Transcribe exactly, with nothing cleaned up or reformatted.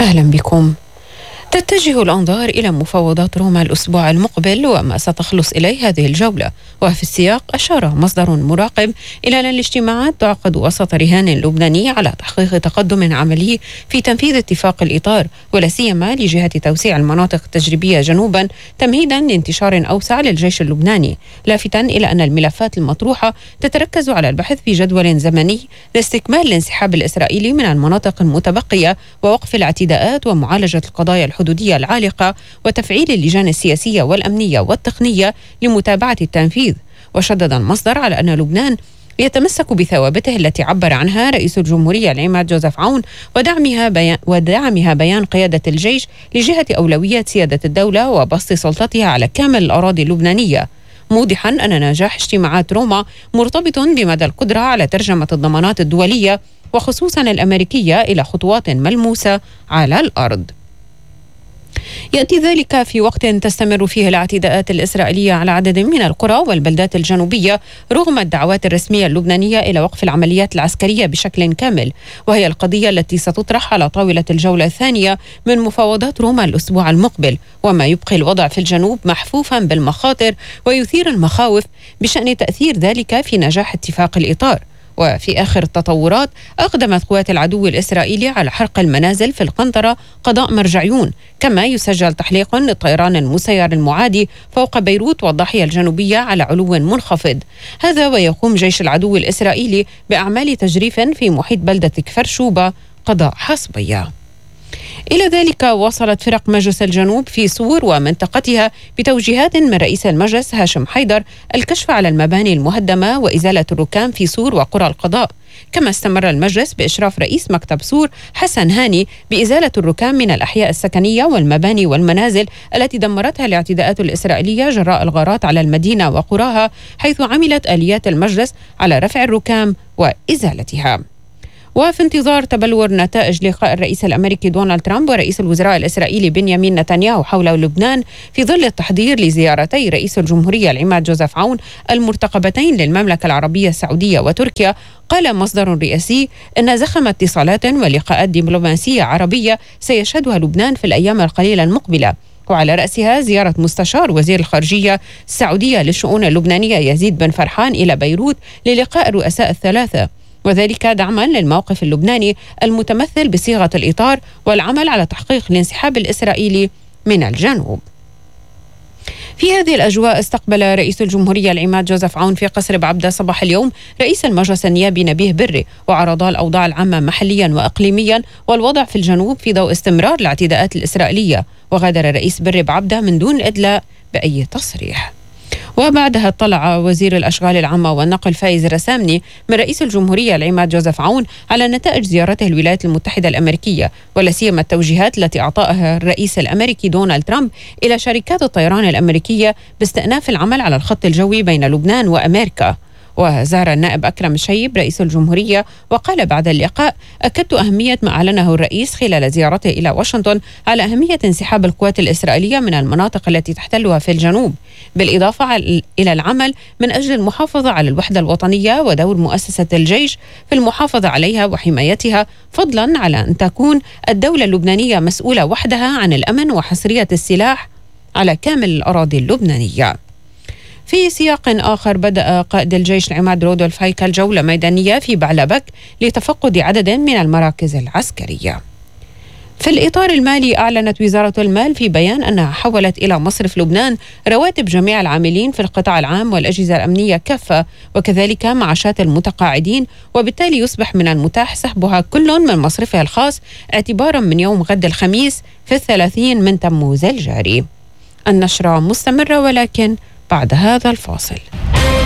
أهلا بكم. تتجه الأنظار إلى مفاوضات روما الأسبوع المقبل وما ستخلص إليه هذه الجولة. وفي السياق أشار مصدر مراقب إلى أن الاجتماعات تعقد وسط رهان لبناني على تحقيق تقدم عملي في تنفيذ اتفاق الإطار، ولا سيما لجهة توسيع المناطق التجريبية جنوبا تمهيدا لانتشار أوسع للجيش اللبناني، لافتا إلى أن الملفات المطروحة تتركز على البحث في جدول زمني لاستكمال الانسحاب الإسرائيلي من المناطق المتبقية ووقف الاعتداءات ومعالجة القضايا الحدودية العالقة وتفعيل اللجان السياسية والأمنية والتقنية لمتابعة التنفيذ. وشدد المصدر على أن لبنان يتمسك بثوابته التي عبر عنها رئيس الجمهورية العماد جوزيف عون ودعمها بيان, ودعمها بيان قيادة الجيش لجهة أولوية سيادة الدولة وبسط سلطتها على كامل الأراضي اللبنانية، موضحا أن نجاح اجتماعات روما مرتبط بمدى القدرة على ترجمة الضمانات الدولية وخصوصا الأمريكية إلى خطوات ملموسة على الأرض. يأتي ذلك في وقت تستمر فيه الاعتداءات الإسرائيلية على عدد من القرى والبلدات الجنوبية رغم الدعوات الرسمية اللبنانية إلى وقف العمليات العسكرية بشكل كامل، وهي القضية التي ستطرح على طاولة الجولة الثانية من مفاوضات روما الأسبوع المقبل، وما يبقي الوضع في الجنوب محفوفا بالمخاطر ويثير المخاوف بشأن تأثير ذلك في نجاح اتفاق الإطار. وفي آخر التطورات أقدمت قوات العدو الإسرائيلي على حرق المنازل في القنطرة قضاء مرجعيون، كما يسجل تحليق للطيران المسير المعادي فوق بيروت والضاحية الجنوبية على علو منخفض. هذا ويقوم جيش العدو الإسرائيلي بأعمال تجريف في محيط بلدة كفر شوبة قضاء حصبية. إلى ذلك وصلت فرق مجلس الجنوب في صور ومنطقتها بتوجيهات من رئيس المجلس هاشم حيدر الكشف على المباني المهدمة وإزالة الركام في صور وقرى القضاء، كما استمر المجلس بإشراف رئيس مكتب صور حسن هاني بإزالة الركام من الأحياء السكنية والمباني والمنازل التي دمرتها الاعتداءات الإسرائيلية جراء الغارات على المدينة وقراها، حيث عملت آليات المجلس على رفع الركام وإزالتها. وفي انتظار تبلور نتائج لقاء الرئيس الأمريكي دونالد ترامب ورئيس الوزراء الإسرائيلي بنيامين نتنياهو حول لبنان في ظل التحضير لزيارتي رئيس الجمهورية العماد جوزيف عون المرتقبتين للمملكة العربية السعودية وتركيا، قال مصدر رئاسي إن زخم اتصالات ولقاءات دبلوماسية عربية سيشهدها لبنان في الأيام القليلة المقبلة، وعلى رأسها زيارة مستشار وزير الخارجية السعودية للشؤون اللبنانية يزيد بن فرحان إلى بيروت للقاء الرؤساء الثلاثة، وذلك دعما للموقف اللبناني المتمثل بصيغة الإطار والعمل على تحقيق الانسحاب الإسرائيلي من الجنوب. في هذه الأجواء استقبل رئيس الجمهورية العماد جوزيف عون في قصر بعبدة صباح اليوم رئيس المجلس النيابي نبيه بري، وعرضا الأوضاع العامة محليا وإقليميا والوضع في الجنوب في ضوء استمرار الاعتداءات الإسرائيلية. وغادر رئيس بري بعبدة من دون إدلاء بأي تصريح. وبعدها اطلع وزير الأشغال العامة والنقل فايز الرسامني من رئيس الجمهورية العماد جوزيف عون على نتائج زيارته الولايات المتحدة الأمريكية، ولا سيما التوجيهات التي أعطاها الرئيس الأمريكي دونالد ترامب إلى شركات الطيران الأمريكية باستئناف العمل على الخط الجوي بين لبنان وأمريكا. وزار النائب أكرم الشيب رئيس الجمهورية وقال بعد اللقاء: أكدت أهمية ما أعلنه الرئيس خلال زيارته إلى واشنطن على أهمية انسحاب القوات الإسرائيلية من المناطق التي تحتلها في الجنوب، بالإضافة إلى العمل من أجل المحافظة على الوحدة الوطنية ودور مؤسسة الجيش في المحافظة عليها وحمايتها، فضلا على أن تكون الدولة اللبنانية مسؤولة وحدها عن الأمن وحصرية السلاح على كامل الأراضي اللبنانية. في سياق آخر، بدأ قائد الجيش العماد رودولف هيكل جولة ميدانية في بعلبك لتفقد عدد من المراكز العسكرية. في الإطار المالي، أعلنت وزارة المال في بيان أنها حولت إلى مصرف لبنان رواتب جميع العاملين في القطاع العام والأجهزة الأمنية كافة، وكذلك معاشات المتقاعدين، وبالتالي يصبح من المتاح سحبها كل من مصرفها الخاص اعتبارا من يوم غد الخميس في الثلاثين من تموز الجاري. النشرة مستمرة ولكن بعد هذا الفاصل.